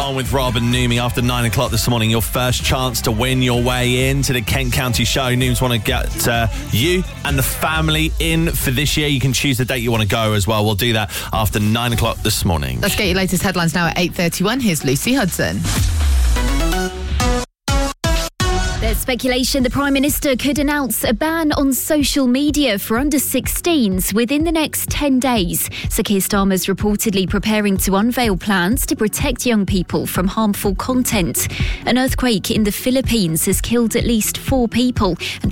on with Rob and Numi after 9 o'clock this morning. Your first chance to win your way into the Kent County Show. Nooms want to get you and the family in for this year. You can choose the date you want to go as well. We'll do that after 9 o'clock this morning. Let's get your latest headlines now at 8:31. Here's Lucy Hudson. There's speculation the Prime Minister could announce a ban on social media for under-16s within the next 10 days. Sir Keir Starmer's reportedly preparing to unveil plans to protect young people from harmful content. An earthquake in the Philippines has killed at least 4 people.